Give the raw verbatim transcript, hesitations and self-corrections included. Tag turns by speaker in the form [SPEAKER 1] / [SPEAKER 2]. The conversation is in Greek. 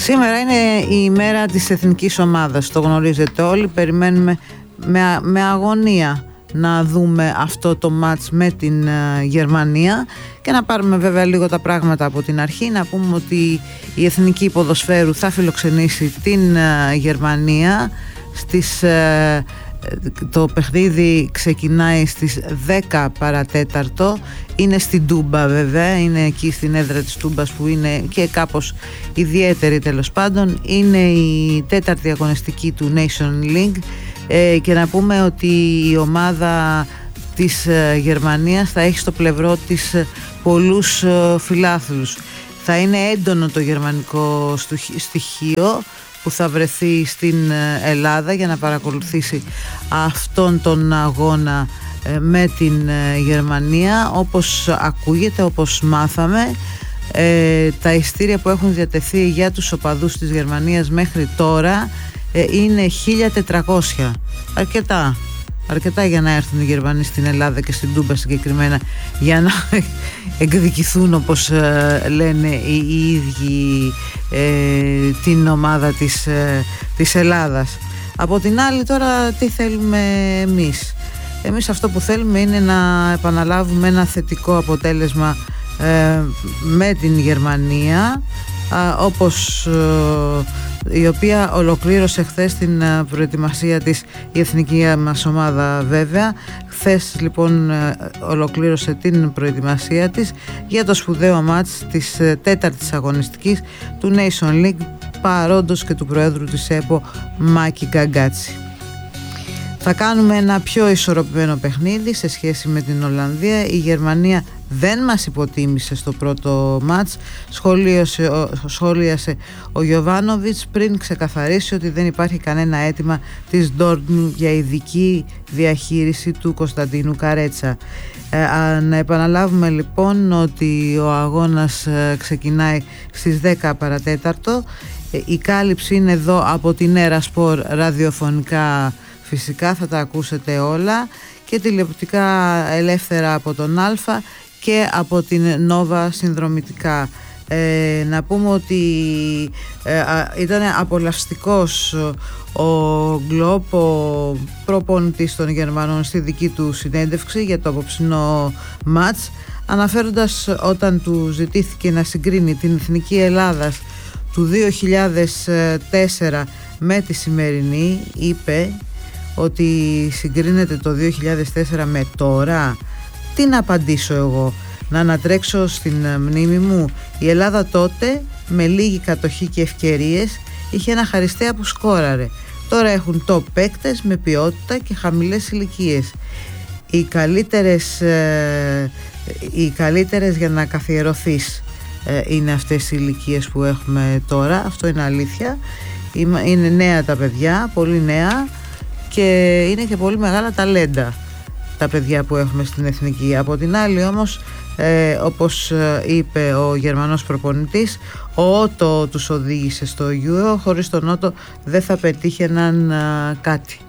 [SPEAKER 1] Σήμερα είναι η ημέρα της εθνικής ομάδας, το γνωρίζετε όλοι. Περιμένουμε με, με αγωνία να δούμε αυτό το μάτς με την uh, Γερμανία και να πάρουμε βέβαια λίγο τα πράγματα από την αρχή. Να πούμε ότι η Εθνική Ποδοσφαίρου θα φιλοξενήσει την uh, Γερμανία στις, uh, το παιχνίδι ξεκινάει στις δέκα παρατέταρτο. Είναι στην Τούμπα βέβαια, είναι εκεί στην έδρα της Τούμπας που είναι και κάπως ιδιαίτερη τέλος πάντων. Είναι η τέταρτη αγωνιστική του Nation League ε, και να πούμε ότι η ομάδα της ε, Γερμανίας θα έχει στο πλευρό της ε, πολλούς ε, φιλάθλους. Θα είναι έντονο το γερμανικό στοιχείο που θα βρεθεί στην Ελλάδα για να παρακολουθήσει αυτόν τον αγώνα με την Γερμανία. Όπως ακούγεται, όπως μάθαμε, ε, τα ειστήρια που έχουν διατεθεί για τους οπαδούς της Γερμανίας μέχρι τώρα ε, είναι χίλια τετρακόσια. Αρκετά Αρκετά για να έρθουν οι Γερμανοί στην Ελλάδα και στην Τούμπα συγκεκριμένα για να εκδικηθούν, όπως ε, λένε οι, οι ίδιοι ε, την ομάδα της, ε, της Ελλάδας. Από την άλλη τώρα τι θέλουμε εμείς? Εμείς αυτό που θέλουμε είναι να επαναλάβουμε ένα θετικό αποτέλεσμα ε, με την Γερμανία, ε, όπως ε, η οποία ολοκλήρωσε χθες την προετοιμασία της η εθνική μας ομάδα βέβαια. Χθες λοιπόν ολοκλήρωσε την προετοιμασία της για το σπουδαίο μάτς της τέταρτης αγωνιστικής του Nation League, παρόντος και του Προέδρου της ΕΠΟ Μάκη Γκαγκάτση. Θα κάνουμε ένα πιο ισορροπημένο παιχνίδι σε σχέση με την Ολλανδία. Η Γερμανία δεν μας υποτίμησε στο πρώτο μάτς, σχολίασε, σχολίασε ο Γιοβάνοβιτς πριν ξεκαθαρίσει ότι δεν υπάρχει κανένα αίτημα της Dortmund για ειδική διαχείριση του Κωνσταντίνου Καρέτσα. Ε, να επαναλάβουμε λοιπόν ότι ο αγώνας ε, ξεκινάει στις δέκα παρατέταρτο. Ε, η κάλυψη είναι εδώ από την Έρα Σπορ ραδιοφωνικά, φυσικά θα τα ακούσετε όλα, και τηλεοπτικά ελεύθερα από τον Αλφα και από την Νόβα συνδρομητικά. Ε, να πούμε ότι ε, ήταν απολαυστικός ο Γκλόπ, ο προπονητής των Γερμανών, στη δική του συνέντευξη για το απόψινό μάτς, αναφέροντας όταν του ζητήθηκε να συγκρίνει την εθνική Ελλάδας του δύο χιλιάδες τέσσερα με τη σημερινή, είπε ότι συγκρίνεται το δύο χιλιάδες τέσσερα με τώρα. Τι να απαντήσω εγώ? Να ανατρέξω στην μνήμη μου? Η Ελλάδα τότε με λίγη κατοχή και ευκαιρίες είχε ένα Χαριστέα που σκόραρε. Τώρα έχουν top παίκτες με ποιότητα και χαμηλές ηλικίες. Οι καλύτερες, ε, οι καλύτερες για να καθιερωθείς ε, είναι αυτές οι ηλικίες που έχουμε τώρα. Αυτό είναι αλήθεια. Είναι νέα τα παιδιά, πολύ νέα, και είναι και πολύ μεγάλα ταλέντα τα παιδιά που έχουμε στην εθνική. Από την άλλη όμως, ε, όπως είπε ο Γερμανός προπονητής, ο Ότο τους οδήγησε στο Euro, χωρίς τον Ότο δεν θα πετύχαιναν α, κάτι.